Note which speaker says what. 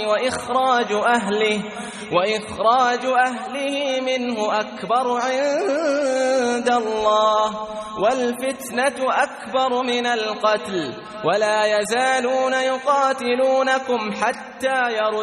Speaker 1: وإخراج أهله منه أكبر عند الله والفتنة أكبر من القتل ولا يزالون يقاتلونكم حتى يردوا